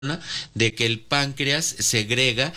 de que el páncreas segrega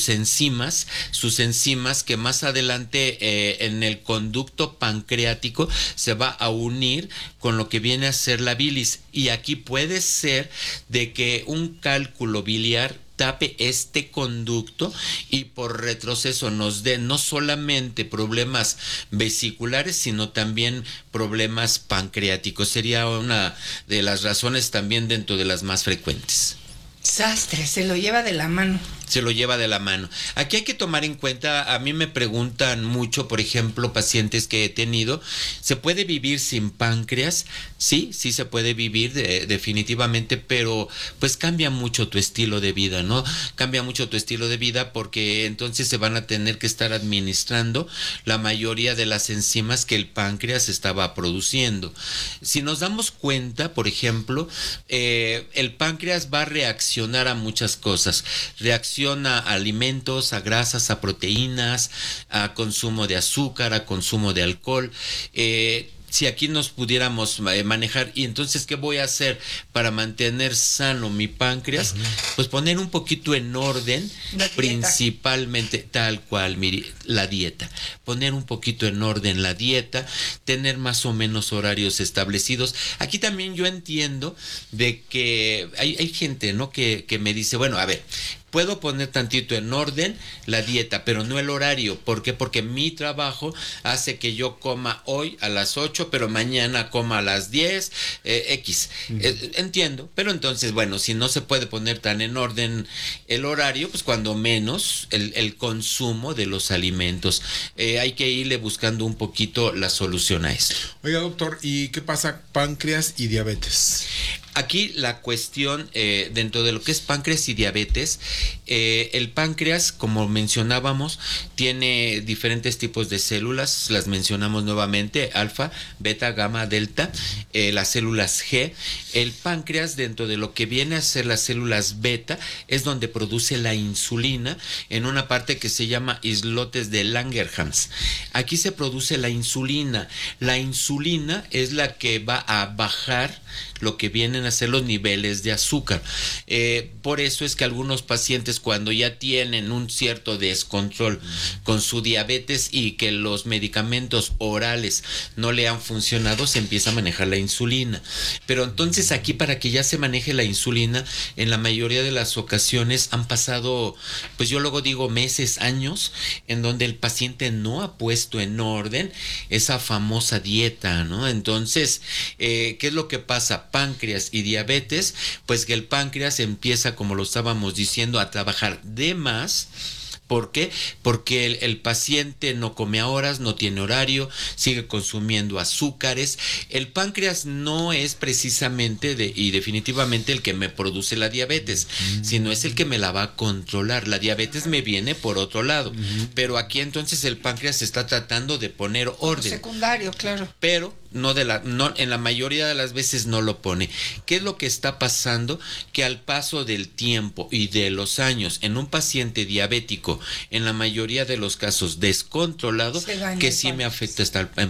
sus enzimas que más adelante en el conducto pancreático se va a unir con lo que viene a ser la bilis. Y aquí puede ser de que un cálculo biliar tape este conducto y por retroceso nos dé no solamente problemas vesiculares, sino también problemas pancreáticos. Sería una de las razones también dentro de las más frecuentes. Sastre, se lo lleva de la mano. Se lo lleva de la mano. Aquí hay que tomar en cuenta, a mí me preguntan mucho, por ejemplo, pacientes que he tenido, ¿se puede vivir sin páncreas? Sí, sí se puede vivir definitivamente, pero pues cambia mucho tu estilo de vida, ¿no? Cambia mucho tu estilo de vida porque entonces se van a tener que estar administrando la mayoría de las enzimas que el páncreas estaba produciendo. Si nos damos cuenta, por ejemplo, el páncreas va a reaccionar a muchas cosas. Reacciona a alimentos, a grasas, a proteínas, a consumo de azúcar, a consumo de alcohol. Si aquí nos pudiéramos manejar, y entonces, ¿qué voy a hacer para mantener sano mi páncreas? Pues poner un poquito en orden, principalmente tal cual, mire, la dieta. Poner un poquito en orden la dieta, tener más o menos horarios establecidos. Aquí también yo entiendo de que hay gente, ¿no? Que me dice, bueno, a ver, puedo poner tantito en orden la dieta, pero no el horario. ¿Por qué? Porque mi trabajo hace que yo coma hoy a las 8, pero mañana coma a las 10, X. Entiendo, pero entonces, bueno, si no se puede poner tan en orden el horario, pues cuando menos el consumo de los alimentos. Hay que irle buscando un poquito la solución a esto. Oiga, doctor, ¿y qué pasa páncreas y diabetes? Aquí la cuestión dentro de lo que es páncreas y diabetes, el páncreas, como mencionábamos, tiene diferentes tipos de células, las mencionamos nuevamente, alfa, beta, gamma, delta, las células G. El páncreas, dentro de lo que viene a ser las células beta, es donde produce la insulina en una parte que se llama islotes de Langerhans. Aquí se produce la insulina. La insulina es la que va a bajar lo que vienen a ser los niveles de azúcar. Por eso es que algunos pacientes, cuando ya tienen un cierto descontrol con su diabetes y que los medicamentos orales no le han funcionado, se empieza a manejar la insulina. Pero entonces aquí, para que ya se maneje la insulina, en la mayoría de las ocasiones han pasado, pues yo luego digo meses, años, en donde el paciente no ha puesto en orden esa famosa dieta, ¿no? Entonces, ¿qué es lo que pasa? Páncreas y diabetes, pues que el páncreas empieza, como lo estábamos diciendo, a trabajar de más. ¿Por qué? Porque el paciente no come a horas, no tiene horario, sigue consumiendo azúcares. El páncreas no es precisamente y definitivamente el que me produce la diabetes, sino es el que me la va a controlar. La diabetes me viene por otro lado, pero aquí entonces el páncreas está tratando de poner orden. Secundario, claro. Pero no en la mayoría de las veces no lo pone. ¿Qué es lo que está pasando? Que al paso del tiempo y de los años, en un paciente diabético, en la mayoría de los casos descontrolado, que sí me afecta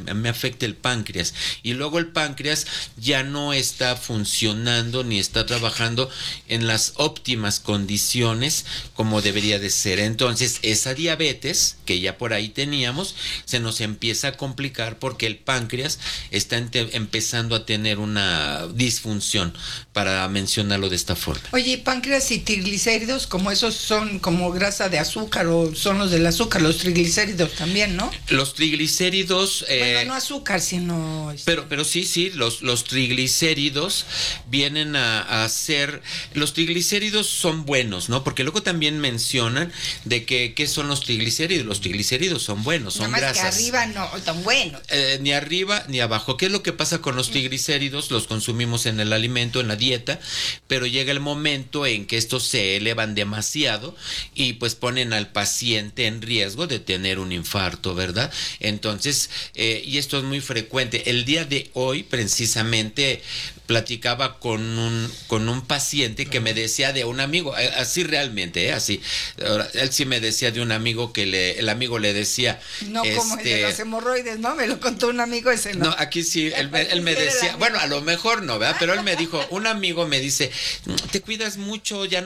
el páncreas, y luego el páncreas ya no está funcionando ni está trabajando en las óptimas condiciones como debería de ser. Entonces esa diabetes que ya por ahí teníamos se nos empieza a complicar porque el páncreas está empezando a tener una disfunción, para mencionarlo de esta forma. Oye, páncreas y triglicéridos, como esos son como grasa de azúcar o son los del azúcar, los triglicéridos también, ¿no? Los triglicéridos... bueno, no azúcar, sino... Pero sí, los triglicéridos vienen a ser... Los triglicéridos son buenos, ¿no? Porque luego también mencionan de que ¿qué son los triglicéridos? Los triglicéridos son buenos, son grasas. Nada más que arriba no tan buenos. Ni arriba ni abajo. ¿Qué es lo que pasa con los triglicéridos? Los consumimos en el alimento, en la dieta, pero llega el momento en que estos se elevan demasiado y pues ponen al paciente en riesgo de tener un infarto, ¿verdad? Entonces, y esto es muy frecuente. El día de hoy, precisamente, platicaba con un paciente que me decía de un amigo, así realmente, así. Ahora, él sí me decía de un amigo que el amigo le decía... No como el de los hemorroides, ¿no? Me lo contó un amigo ese, ¿no? No, aquí sí, él me decía, bueno, a lo mejor no, ¿verdad? Pero él me dijo, un amigo me dice, te cuidas mucho, ya